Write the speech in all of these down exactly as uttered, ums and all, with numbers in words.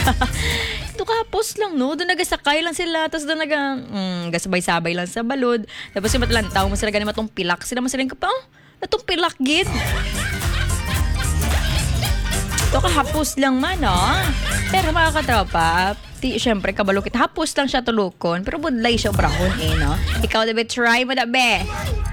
Ito kapos lang, no? Doon nagasakay lang sila. Tapos doon naga, mm, gasabay-sabay lang sa balod. Tapos yung matlantaw mo sila ganun matong pilak. Sila masaling ka pa, oh, natong pilak, gid. Ito kahapos lang man, oh. Pero mga katropa, ti, syempre, kabalo kita. Hapos lang siya tulukon. Pero budlay siya brahon, eh, no? Ikaw, dabe, try mo na, be.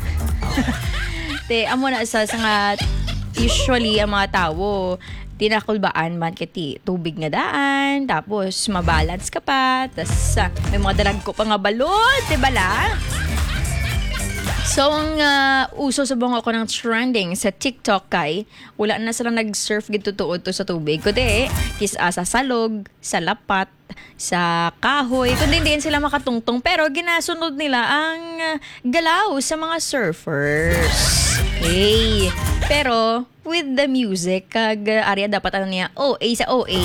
Te, amo na sa sa nga, usually, ang mga tao, tinakulbaan man kiti tubig nga daan, tapos mabalance ka pa, tapos uh, may mga dalag ko pa nga balot, diba la? So, ang uh, uso sa bunga ko ng trending sa TikTok kay, wala na sila nag-surf gito tuod to sa tubig. Kundi, kis uh, sa salog, sa lapat, sa kahoy, kundi hindi sila makatungtong. Pero ginasunod nila ang uh, galaw sa mga surfers. Hey! Pero, with the music, kag uh, Arya dapat ano niya, O A sa O A.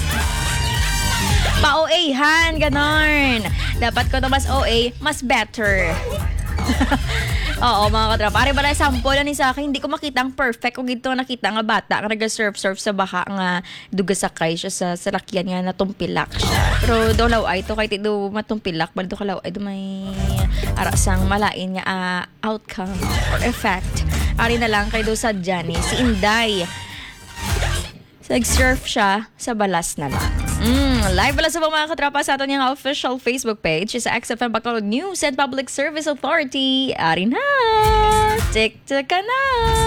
Pa-O A-han, ganon. Dapat ko to mas O A, mas better. Oo, mga katrapa. Ari ba na sample ni sa akin, hindi ko makita ang perfect kung ito nakita nga bata nga nag-surf-surf sa baka nga dugasakay siya sa salakyan nga natumpilak siya. Pero daw law ay to kahit ito matumpilak, bali to kalaw ay to may arasang malain nga uh, outcome or effect. Ari na lang kay do sa Johnny, si Inday. Nag-surf siya sa balas na lang. Mm, live pala sa mga katrapa sa atin yung official Facebook page sa X F M Bacolod News and Public Service Authority. Ari na! TikTok ka na!